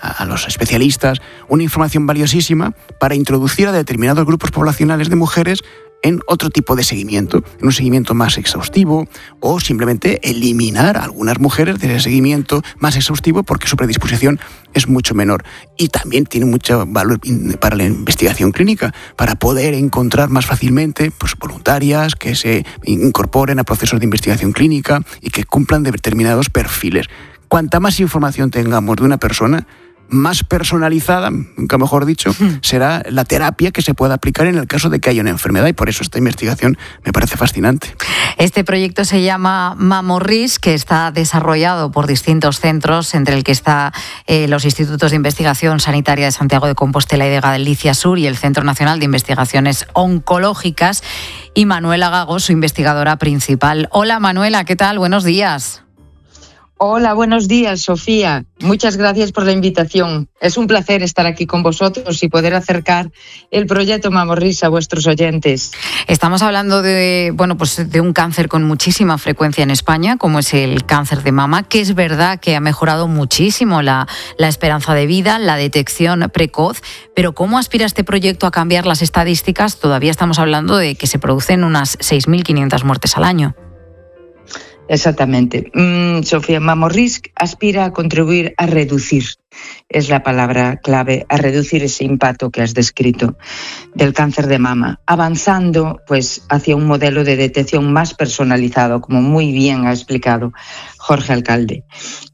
a los especialistas una información valiosísima para introducir a determinados grupos poblacionales de mujeres en otro tipo de seguimiento, en un seguimiento más exhaustivo, o simplemente eliminar a algunas mujeres de ese seguimiento más exhaustivo porque su predisposición es mucho menor. Y también tiene mucho valor para la investigación clínica, para poder encontrar más fácilmente pues, voluntarias que se incorporen a procesos de investigación clínica y que cumplan determinados perfiles. Cuanta más información tengamos de una persona, más personalizada, nunca mejor dicho, será la terapia que se pueda aplicar en el caso de que haya una enfermedad, y por eso esta investigación me parece fascinante. Este proyecto se llama MamorRisk, que está desarrollado por distintos centros, entre el que está los Institutos de Investigación Sanitaria de Santiago de Compostela y de Galicia Sur y el Centro Nacional de Investigaciones Oncológicas, y Manuela Gago, su investigadora principal. Hola Manuela, ¿qué tal? Buenos días. Hola, buenos días, Sofía. Muchas gracias por la invitación. Es un placer estar aquí con vosotros y poder acercar el proyecto MamorRisk a vuestros oyentes. Estamos hablando de un cáncer con muchísima frecuencia en España, como es el cáncer de mama, que es verdad que ha mejorado muchísimo la esperanza de vida, la detección precoz, pero ¿cómo aspira este proyecto a cambiar las estadísticas? Todavía estamos hablando de que se producen unas 6.500 muertes al año. Exactamente. Sofía, MamorRisk aspira a contribuir a reducir, es la palabra clave, a reducir ese impacto que has descrito del cáncer de mama, avanzando pues hacia un modelo de detección más personalizado, como muy bien ha explicado Jorge Alcalde.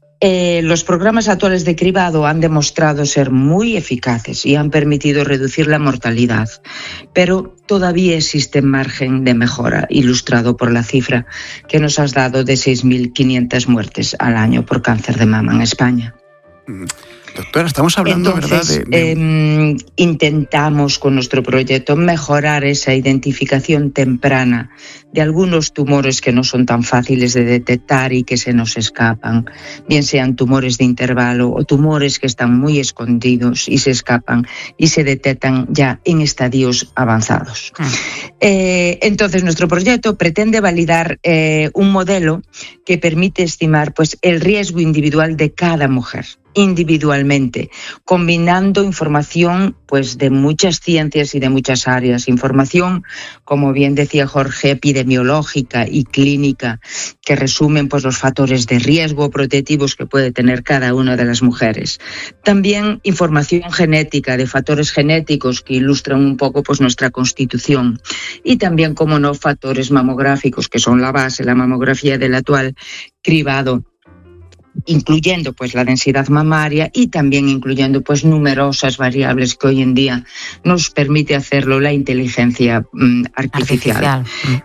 Los programas actuales de cribado han demostrado ser muy eficaces y han permitido reducir la mortalidad, pero todavía existe margen de mejora, ilustrado por la cifra que nos has dado de 6.500 muertes al año por cáncer de mama en España. Doctora, estamos hablando, entonces, ¿verdad? Intentamos con nuestro proyecto mejorar esa identificación temprana de algunos tumores que no son tan fáciles de detectar y que se nos escapan, bien sean tumores de intervalo o tumores que están muy escondidos y se escapan y se detectan ya en estadios avanzados. Entonces, nuestro proyecto pretende validar un modelo que permite estimar pues, el riesgo individual de cada mujer, individualmente, combinando información pues de muchas ciencias y de muchas áreas, información, como bien decía Jorge, epidemiológica y clínica, que resumen pues los factores de riesgo protectivos que puede tener cada una de las mujeres. También información genética, de factores genéticos que ilustran un poco pues nuestra constitución, y también, como no, factores mamográficos, que son la base, la mamografía del actual cribado, incluyendo pues la densidad mamaria y también incluyendo pues numerosas variables que hoy en día nos permite hacerlo la inteligencia artificial.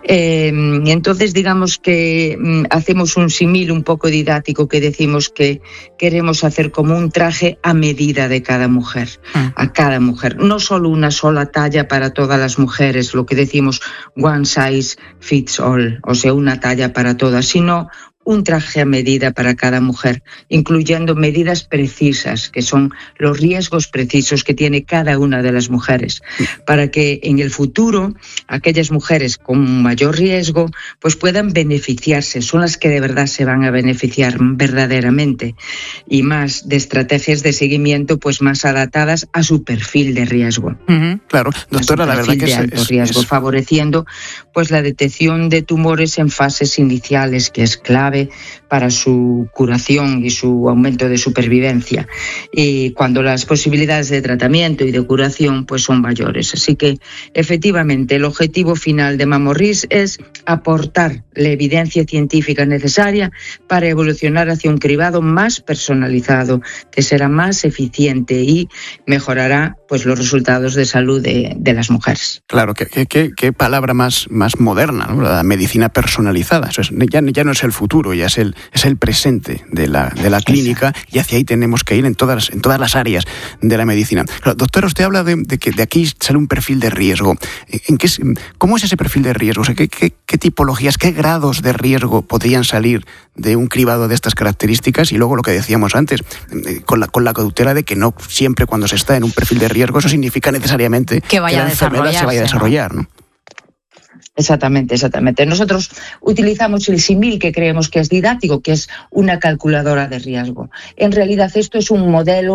Entonces digamos que hacemos un símil un poco didáctico, que decimos que queremos hacer como un traje a medida de cada mujer, a cada mujer, no solo una sola talla para todas las mujeres, lo que decimos one size fits all, o sea, una talla para todas, sino un traje a medida para cada mujer, incluyendo medidas precisas, que son los riesgos precisos que tiene cada una de las mujeres, para que en el futuro aquellas mujeres con mayor riesgo pues puedan beneficiarse, son las que de verdad se van a beneficiar verdaderamente, y más de estrategias de seguimiento pues más adaptadas a su perfil de riesgo. Claro, doctora, la verdad que es alto riesgo, favoreciendo pues la detección de tumores en fases iniciales, que es clave para su curación y su aumento de supervivencia, y cuando las posibilidades de tratamiento y de curación pues son mayores. Así que efectivamente el objetivo final de MamorRisk es aportar la evidencia científica necesaria para evolucionar hacia un cribado más personalizado, que será más eficiente y mejorará pues los resultados de salud de las mujeres. Claro, qué palabra más moderna, ¿no? La medicina personalizada. Eso es, ya no es el futuro, ya es el presente de la clínica, y hacia ahí tenemos que ir en todas las áreas de la medicina. Claro, doctora, usted habla de que de aquí sale un perfil de riesgo. ¿Cómo es ese perfil de riesgo? O sea, ¿qué tipologías, qué grados de riesgo podrían salir de un cribado de estas características? Y luego lo que decíamos antes, con la cautela de que no siempre cuando se está en un perfil de riesgo eso significa necesariamente que la enfermedad se vaya a desarrollar, ¿no? Exactamente. Nosotros utilizamos el símil que creemos que es didáctico, que es una calculadora de riesgo. En realidad esto es un modelo